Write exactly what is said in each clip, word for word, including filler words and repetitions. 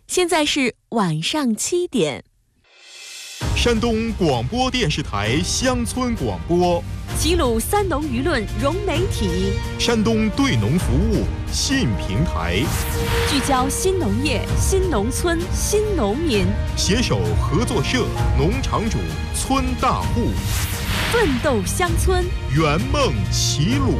现在是晚上七点。 山东广播电视台乡村广播， 齐鲁三农舆论融媒体， 山东对农服务新平台， 聚焦新农业、新农村、新农民， 携手合作社、农场主、村大户， 奋斗乡村， 圆梦齐鲁。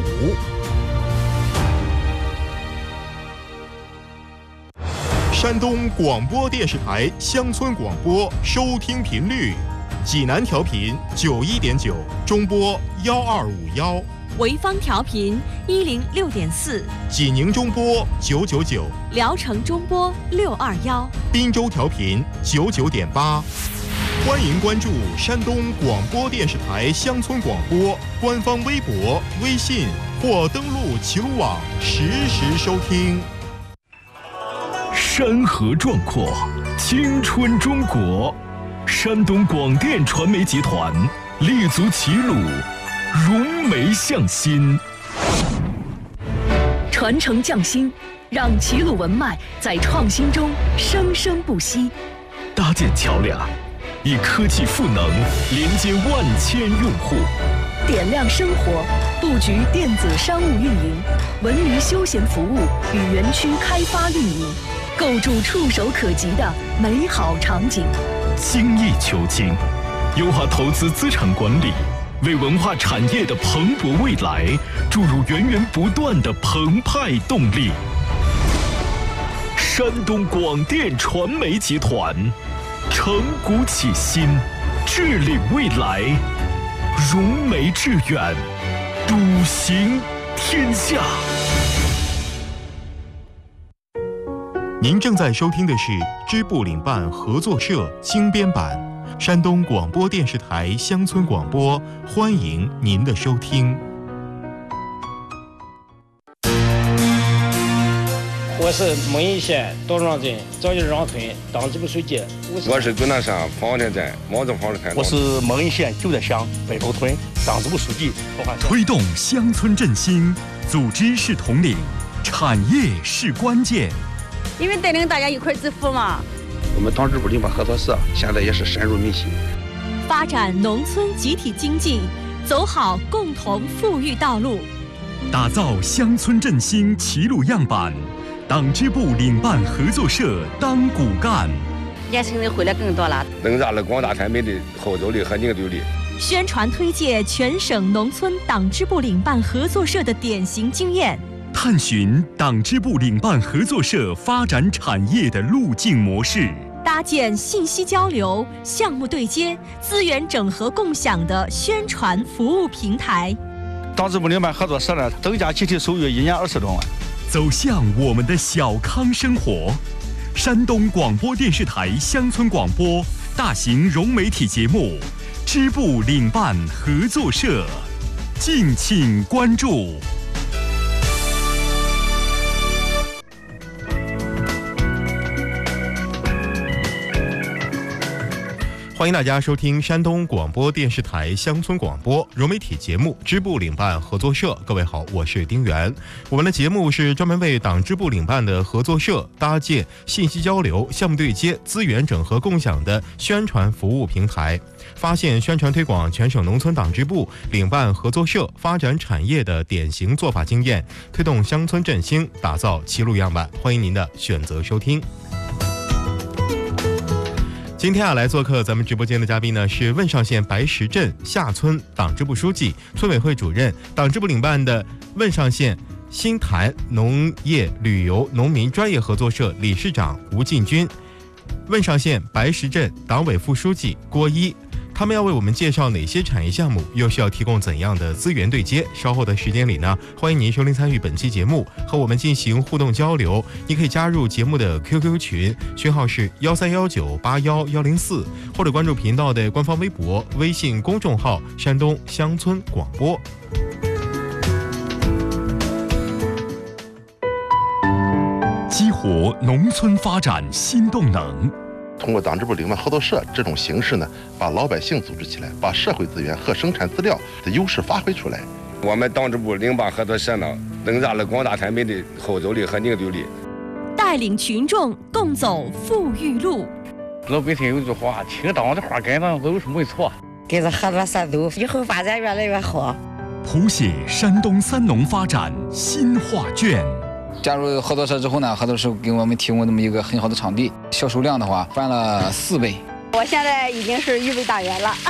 山东广播电视台乡村广播收听频率：济南调频九一点九，中波幺二五幺； 潍坊调频一零六点四， 济宁中波九九九， 聊城中波六二幺， 滨州调频九九点八。欢迎关注山东广播电视台乡村广播官方微博、微信或登录齐鲁网实时收听。 山河壮阔，青春中国。山东广电传媒集团立足齐鲁，融媒向新， 传承匠心，让齐鲁文脉在创新中生生不息。 搭建桥梁，以科技赋能连接万千用户。 点亮生活，布局电子商务运营、文娱休闲服务与园区开发运营，构筑触手可及的美好场景。 精益求精，优化投资资产管理，为文化产业的蓬勃未来注入源源不断的澎湃动力。山东广电传媒集团，承股启新，治理未来，融媒致远，笃行天下。 您正在收听的是支部领办合作社精编版山东广播电视台乡村广播，欢迎您的收听。 我是蒙阴县道庄镇张家庄村党支部书记。 我是九南山房田镇毛子房的开。 我是蒙阴县九寨乡北头村党支部书记。 推动乡村振兴，组织是统领，产业是关键。 因为带领大家一块致富嘛。 我们党支部领办合作社现在也是深入民心， 发展农村集体经济，走好共同富裕道路， 打造乡村振兴齐鲁样板。党支部领办合作社当骨干， 年轻人回来更多了， 增加了广大村民的后走力和凝聚力。 宣传推介全省农村党支部领办合作社的典型经验， 探寻党支部领办合作社发展产业的路径模式， 搭建信息交流、项目对接、资源整合共享的宣传服务平台。 党支部领办合作社呢，增加集体收入一年二十多万。 走向我们的小康生活。山东广播电视台乡村广播大型融媒体节目支部领办合作社，敬请关注。 欢迎大家收听山东广播电视台乡村广播融媒体节目支部领办合作社。各位好，我是丁元。我们的节目是专门为党支部领办的合作社搭建信息交流、项目对接、资源整合共享的宣传服务平台，发现宣传推广全省农村党支部领办合作社发展产业的典型做法经验，推动乡村振兴，打造齐鲁样板。欢迎您的选择收听。今天啊，来做客咱们直播间的嘉宾呢是汶上县白石镇下村党支部书记、村委会主任、党支部领办的汶上县新潭农业旅游农民专业合作社理事长吴进军，汶上县白石镇党委副书记郭一。他们要为我们介绍哪些产业项目，又需要提供怎样的资源对接？稍后的时间里呢，欢迎您收听参与本期节目，和我们进行互动交流。你可以加入节目的 Q Q 群，群号是幺三幺九八幺幺零四，或者关注频道的官方微博、微信公众号“山东乡村广播”。 激活农村发展新动能。 通过党支部领办合作社这种形式呢，把老百姓组织起来，把社会资源和生产资料的优势发挥出来。 我们党支部领办合作社呢，增加了广大村民的后走力和凝聚力。 带带领群众共走富裕路。 老百姓有句话，听党的话改党都是没错。 给咱合作社都以后发展越来越好。 谱写山东三农发展新画卷。 加入合作社之后呢，合作社给我们提供这么一个很好的场地，销售量的话翻了四倍。 我现在已经是预备党员了。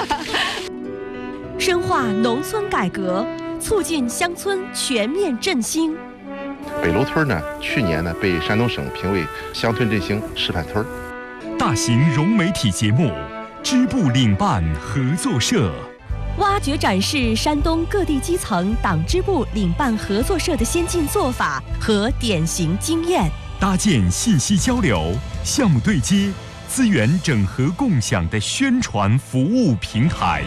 深化农村改革，促进乡村全面振兴。 北楼村呢，去年呢被山东省评为乡村振兴示范村。 大型融媒体节目，支部领办合作社， 挖掘展示山东各地基层党支部领办合作社的先进做法和典型经验， 搭建信息交流、项目对接、资源整合共享的宣传服务平台。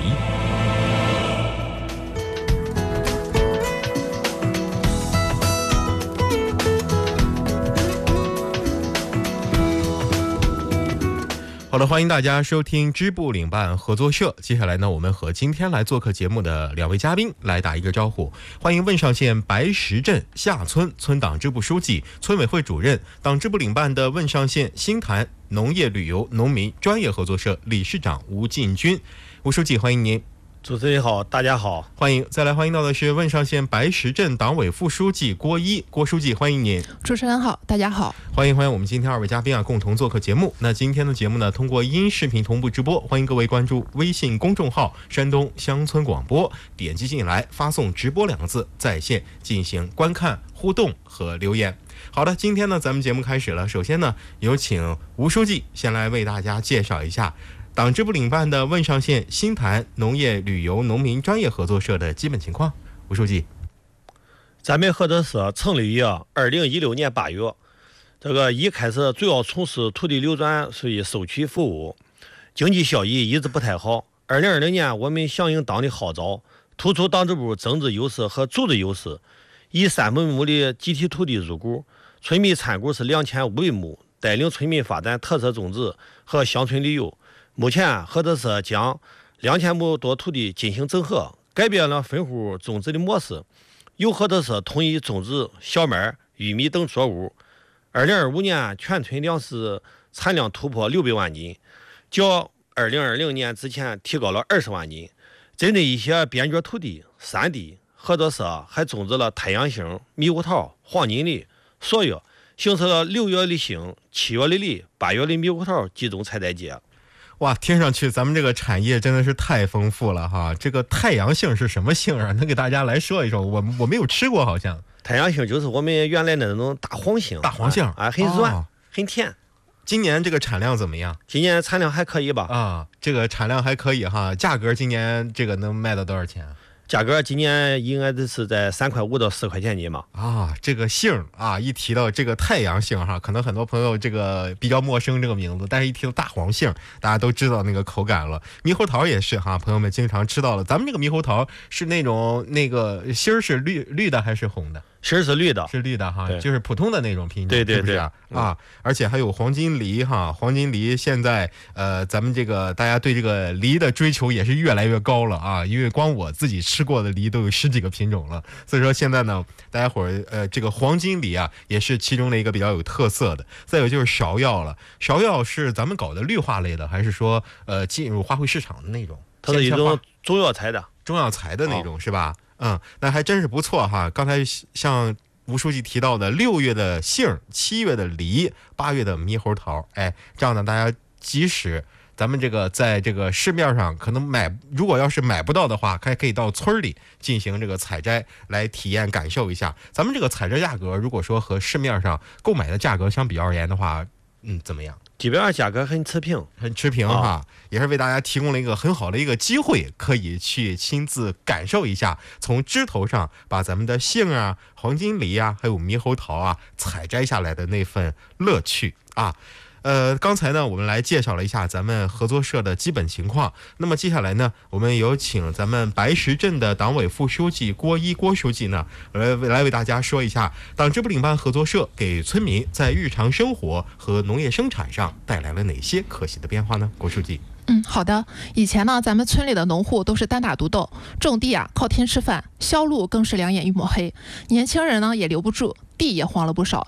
好了，欢迎大家收听支部领办合作社。接下来呢，我们和今天来做客节目的两位嘉宾来打一个招呼。欢迎汶上县白石镇下村村党支部书记、村委会主任、党支部领办的汶上县新潭农业旅游农民专业合作社理事长吴进军。吴书记，欢迎您。 主持人好，大家好， 欢迎。再来欢迎到的是汶上县白石镇党委副书记郭一，郭书记，欢迎您。 主持人好，大家好， 欢迎欢迎我们今天二位嘉宾啊，共同做客节目。那今天的节目呢，通过音视频同步直播，欢迎各位关注微信公众号山东乡村广播，点击进来，发送直播两个字，在线进行观看、互动和留言。好的，今天呢，咱们节目开始了。首先呢，有请吴书记先来为大家介绍一下党支部领办的汶上县新潭农业旅游农民专业合作社的基本情况。吴书记， 咱们合作社成立于二零一六年八月，这个一开始主要从事土地流转属于收取服务，经济效益一直不太好。二零二零年，我们响应党的号召，突出党支部政治优势和组织优势，以三百亩的集体土地入股，村民参股是两千五百亩，带领村民发展特色种植和乡村旅游。目前合作社将两千亩多土地进行整合，改变了分户种植的模式，由合作社统一种植小麦、玉米等作物。二零二五年全村粮食产量突破六百万斤，较二零二零年之前提高了二十万斤。针对一些边角土地、山地，合作社还种植了太阳杏、猕猴桃、黄金梨、芍药，形成了六月的杏、七月的梨、八月的猕猴桃几种采摘节。 哇，听上去咱们这个产业真的是太丰富了哈！这个太阳杏是什么杏啊？能给大家来说一说？我我没有吃过，好像。 太阳杏就是我们原来的那种大黄杏， 大黄杏啊，很软、 哦， 很甜。 今年这个产量怎么样？ 今年产量还可以吧？ 啊，这个产量还可以哈。价格今年这个能卖到多少钱？ 价格今年应该是在三块五到四块钱斤嘛。 啊，这个杏啊，一提到这个太阳杏哈，可能很多朋友这个比较陌生这个名字，但是一提到大黄杏，大家都知道那个口感了。猕猴桃也是哈，朋友们经常吃到了。咱们这个猕猴桃是那种那个芯儿是绿绿的还是红的？ 芯儿是绿的， 是绿的哈，就是普通的那种品种， 对对对， 是不是啊？嗯、啊，而且还有黄金梨哈，黄金梨现在呃，咱们这个大家对这个梨的追求也是越来越高了啊，因为光我自己吃过的梨都有十几个品种了，所以说现在呢，大家伙儿呃，这个黄金梨啊，也是其中的一个比较有特色的。再有就是芍药了，芍药是咱们搞的绿化类的，还是说呃进入花卉市场的那种？ 它是一种中药材的， 中药材的那种、 哦、 是吧？嗯，那还真是不错哈。刚才像吴书记提到的，六月的杏，七月的梨，八月的猕猴桃，哎，这样呢，大家即使咱们这个在这个市面上可能买，如果要是买不到的话，还可以到村里进行这个采摘，来体验感受一下。咱们这个采摘价格，如果说和市面上购买的价格相比而言的话，嗯，怎么样？ 基本上价格很持平， 很持平哈、啊，也是为大家提供了一个很好的一个机会，可以去亲自感受一下，从枝头上把咱们的杏啊、黄金梨啊，还有猕猴桃啊采摘下来的那份乐趣啊。呃，刚才呢，我们来介绍了一下咱们合作社的基本情况。那么接下来呢，我们有请咱们白石镇的党委副书记郭一郭书记呢，来来为大家说一下党支部领办合作社给村民在日常生活和农业生产上带来了哪些可喜的变化呢？郭书记。 嗯，好的。以前呢，咱们村里的农户都是单打独斗，种地啊靠天吃饭，销路更是两眼一抹黑。年轻人呢也留不住，地也荒了不少。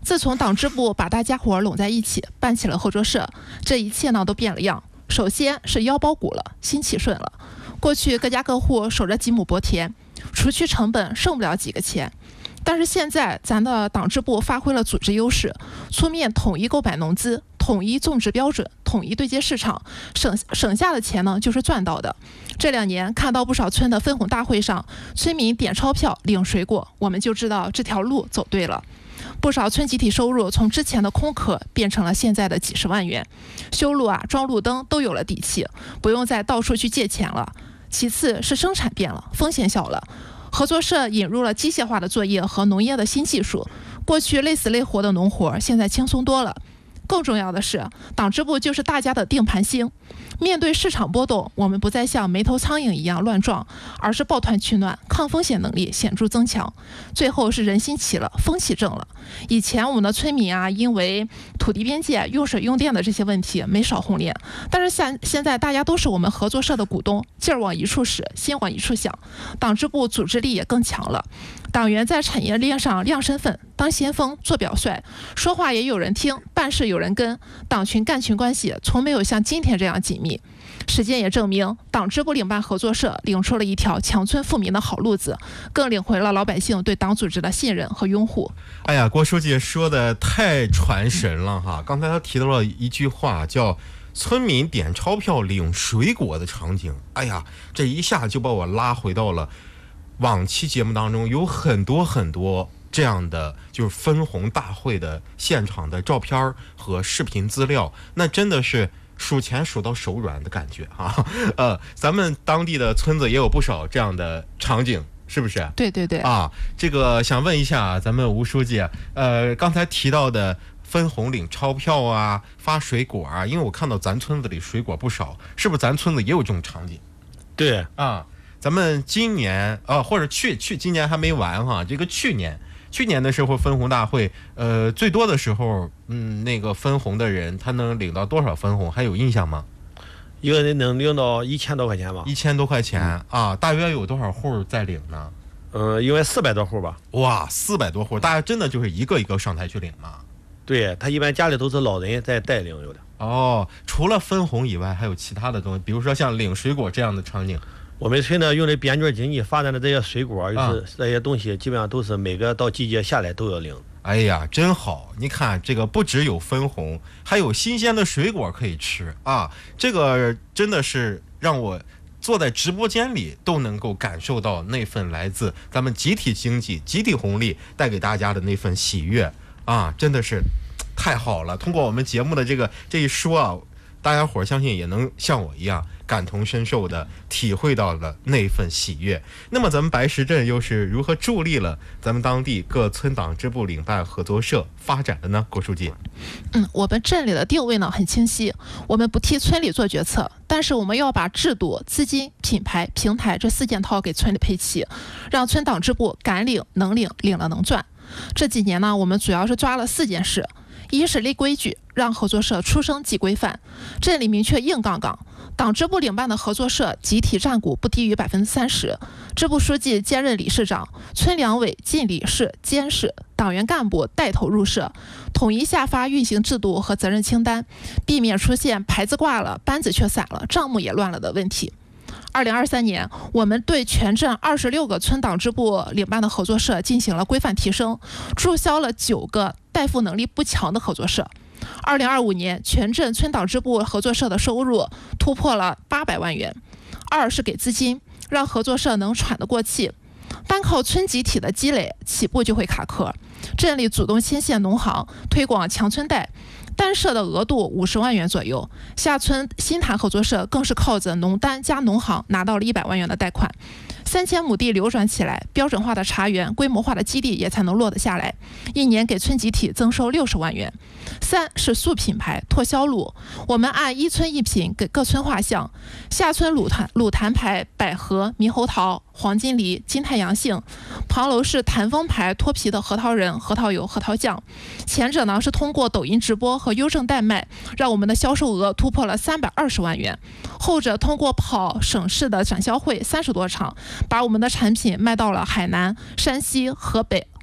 自从党支部把大家伙拢在一起，办起了合作社，这一切呢都变了样。首先是腰包鼓了，心气顺了。过去各家各户守着几亩薄田，除去成本剩不了几个钱。但是现在咱的党支部发挥了组织优势，出面统一购买农资，统一种植标准，统一对接市场，省省下的钱呢就是赚到的。这两年看到不少村的分红大会上，村民点钞票领水果，我们就知道这条路走对了。不少村集体收入从之前的空壳变成了现在的几十万元，修路啊、装路灯都有了底气，不用再到处去借钱了。其次是生产变了，风险小了。合作社引入了机械化的作业和农业的新技术，过去累死累活的农活现在轻松多了。更重要的是，党支部就是大家的定盘星。面对市场波动，我们不再像没头苍蝇一样乱撞，而是抱团取暖，抗风险能力显著增强。最后是人心齐了，风气正了。以前我们的村民啊，因为土地边界、用水用电的这些问题没少红脸，但是现现在大家都是我们合作社的股东，劲儿往一处使，心往一处想，党支部组织力也更强了。党员在产业链上亮身份，当先锋，做表率，说话也有人听，办事有人跟，党群干群关系从没有像今天这样紧密。实践也证明，党支部领办合作社领出了一条强村富民的好路子，更领回了老百姓对党组织的信任和拥护。 哎呀，郭书记说的太传神了哈！刚才他提到了一句话，叫村民点钞票领水果的场景。哎呀，这一下就把我拉回到了往期节目当中，有很多很多这样的就是分红大会的现场的照片和视频资料，那真的是数钱数到手软的感觉啊！呃，咱们当地的村子也有不少这样的场景，是不是？ 对对对啊，这个想问一下咱们吴书记啊，呃，刚才提到的分红领钞票啊，发水果啊，因为我看到咱村子里水果不少，是不是咱村子也有这种场景？ 对啊，咱们今年啊，或者去去今年还没完哈，这个去年。去年的时候分红大会，呃，最多的时候，嗯，那个分红的人他能领到多少分红？还有印象吗？ 一个人能领到一千多块钱吧？ 一千多块钱、嗯、啊，大约有多少户在领呢？ 呃，因为四百多户吧。 哇，四百多户，大家真的就是一个一个上台去领吗？ 对，他一般家里都是老人在带领，有的。 哦，除了分红以外，还有其他的东西，比如说像领水果这样的场景。 我们村呢用的边角经济发展的这些水果，就是这些东西，基本上都是每个到季节下来都要领。 哎呀，真好！你看这个不只有分红，还有新鲜的水果可以吃啊！这个真的是让我坐在直播间里都能够感受到那份来自咱们集体经济、集体红利带给大家的那份喜悦啊！真的是太好了！通过我们节目的这个这一说啊，大家伙相信也能像我一样感同身受的体会到了那份喜悦。那么咱们白石镇又是如何助力了咱们当地各村党支部领办合作社发展的呢？郭书记。 嗯，我们镇里的定位呢很清晰，我们不替村里做决策，但是我们要把制度、资金、品牌、平台这四件套给村里配齐，让村党支部敢领、能领、领了能赚。这几年呢，我们主要是抓了四件事。一是立规矩，让合作社出生即规范，镇里明确硬杠杠，党支部领办的合作社集体占股不低于百分之三十，支部书记兼任理事长，村两委进理事监事，党员干部带头入社，统一下发运行制度和责任清单，避免出现牌子挂了，班子却散了，账目也乱了的问题。二零二三年，我们对全镇二十六个村党支部领办的合作社进行了规范提升，注销了九个代付能力不强的合作社。二零二五年，全镇村党支部合作社的收入突破了八百万元。二是给资金，让合作社能喘得过气。单靠村集体的积累，起步就会卡壳。镇里主动牵线农行，推广强村贷。单社的额度五十万元左右，下村新潭合作社更是靠着农单加农行拿到了一百万元的贷款。三千亩地流转起来，标准化的茶园、规模化的基地也才能落得下来，一年给村集体增收六十万元。三是塑品牌拓销路，我们按一村一品给各村画像，下村鲁坛鲁坛牌百合、猕猴桃、黄金梨、金太阳杏，旁楼是谭峰牌脱皮的核桃仁、核桃油、核桃酱。前者呢是通过抖音直播和优胜代卖，让我们的销售额突破了三百二十万元。后者通过跑省市的展销会三十多场，把我们的产品卖到了海南、山西、河北、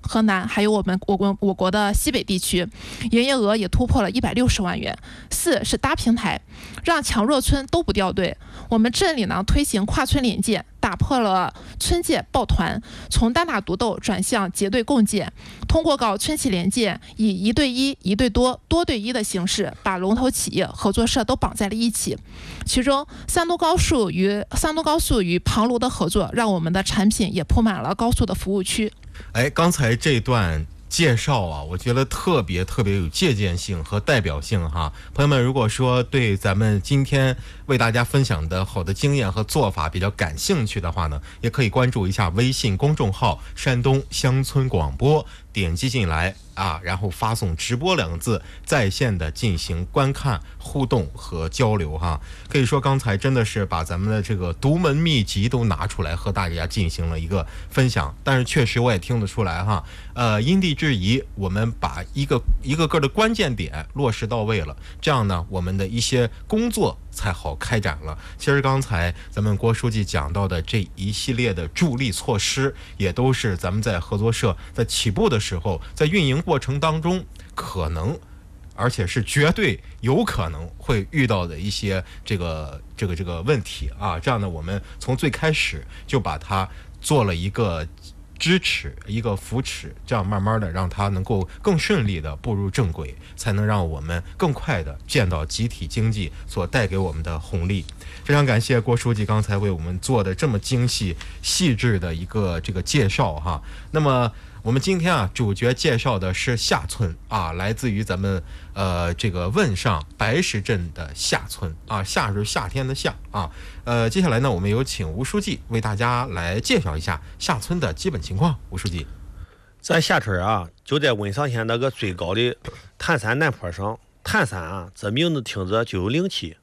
河南，还有我们我国我国的西北地区，营业额也突破了一百六十万元。四是搭平台，让强弱村都不掉队。我们镇里呢推行跨村联建，打破了村界抱团，从单打独斗转向结对共建，通过搞村企联建，以一对一、一对多、多对一的形式，把龙头企业、合作社都绑在了一起。其中，山东高速与山东高速与庞卢的合作，让我们的产品也铺满了高速的服务区。 哎，刚才这段介绍啊，我觉得特别特别有借鉴性和代表性哈。朋友们，如果说对咱们今天为大家分享的好的经验和做法比较感兴趣的话呢，也可以关注一下微信公众号山东乡村广播，点击进来啊，然后发送直播两个字，在线的进行观看、互动和交流哈。可以说刚才真的是把咱们的这个独门秘籍都拿出来和大家进行了一个分享，但是确实我也听得出来哈，呃，因地制宜，我们把一个一个个的关键点落实到位了，这样呢，我们的一些工作才好开展了。其实刚才咱们郭书记讲到的这一系列的助力措施，也都是咱们在合作社在起步的时候，在运营过程当中可能而且是绝对有可能会遇到的一些这个这个这个问题啊，这样呢，我们从最开始就把它做了一个支持，一个扶持，这样慢慢的让它能够更顺利的步入正轨，才能让我们更快的见到集体经济所带给我们的红利。非常感谢郭书记刚才为我们做的这么精细细致的一个这个介绍哈。那么我们今天啊，主角介绍的是下村啊，来自于咱们呃这个汶上白石镇的下村啊，夏是夏天的夏啊。呃，接下来呢，我们有请吴书记为大家来介绍一下下村的基本情况。吴书记， 在下村啊，就在汶上县那个最高的炭山南坡上。炭山啊，这名字听着就有灵气。